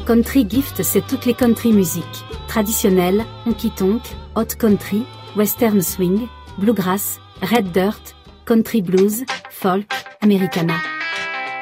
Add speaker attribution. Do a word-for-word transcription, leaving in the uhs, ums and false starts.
Speaker 1: Country Gift, c'est toutes les country music, traditionnelles, honky-tonk, hot country, western swing, bluegrass, red dirt, country blues, folk, americana.